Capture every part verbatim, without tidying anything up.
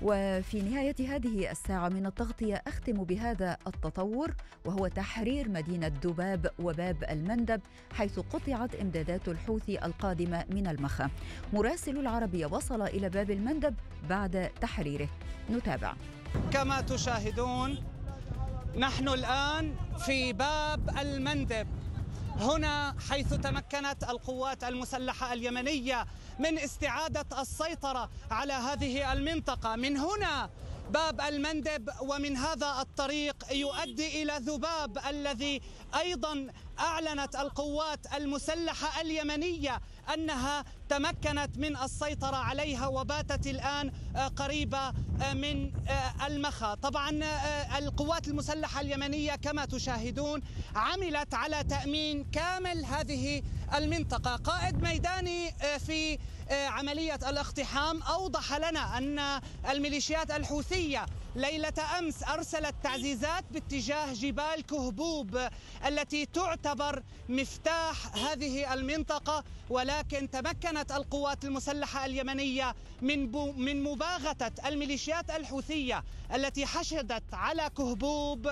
وفي نهاية هذه الساعة من التغطية أختم بهذا التطور، وهو تحرير مدينة ذباب وباب المندب، حيث قطعت إمدادات الحوثي القادمة من المخا. مراسل العربية وصل إلى باب المندب بعد تحريره، نتابع. كما تشاهدون نحن الآن في باب المندب، هنا حيث تمكنت القوات المسلحة اليمنية من استعادة السيطرة على هذه المنطقة. من هنا باب المندب، ومن هذا الطريق يؤدي إلى ذباب الذي أيضا أعلنت القوات المسلحة اليمنية أنها تمكنت من السيطرة عليها وباتت الآن قريبة من المخا. طبعا القوات المسلحة اليمنية كما تشاهدون عملت على تأمين كامل هذه المنطقة. قائد ميداني في عملية الاقتحام أوضح لنا أن الميليشيات الحوثية ليلة أمس أرسلت تعزيزات باتجاه جبال كهبوب التي تعتبر مفتاح هذه المنطقة، ولكن تمكنت القوات المسلحة اليمنية من من مباغتة الميليشيات الحوثية التي حشدت على كهبوب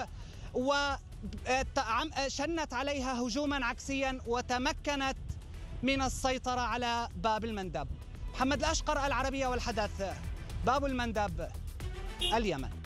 وشنت عليها هجوما عكسيا، وتمكنت من السيطرة على باب المندب. محمد الأشقر، العربية والحدث، باب المندب، اليمن.